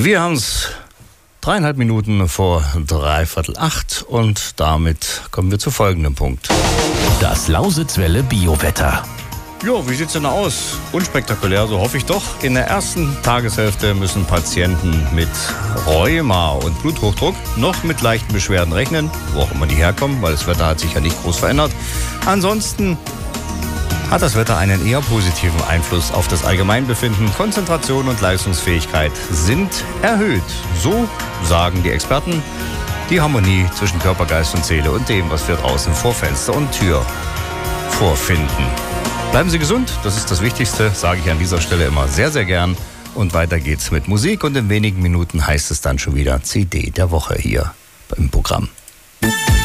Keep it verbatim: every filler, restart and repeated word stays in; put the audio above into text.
Wir haben es dreieinhalb Minuten vor dreiviertel acht und damit kommen wir zu folgendem Punkt. Das Lausitzwelle Biowetter. Jo, wie sieht's denn aus? Unspektakulär, so hoffe ich doch. In der ersten Tageshälfte müssen Patienten mit Rheuma und Bluthochdruck noch mit leichten Beschwerden rechnen, wo auch immer die herkommen, weil das Wetter hat sich ja nicht groß verändert. Ansonsten hat das Wetter einen eher positiven Einfluss auf das Allgemeinbefinden. Konzentration und Leistungsfähigkeit sind erhöht. So sagen die Experten. Die Harmonie zwischen Körper, Geist und Seele und dem, was wir draußen vor Fenster und Tür vorfinden. Bleiben Sie gesund, das ist das Wichtigste, sage ich an dieser Stelle immer sehr, sehr gern. Und weiter geht's mit Musik und in wenigen Minuten heißt es dann schon wieder C D der Woche hier im Programm.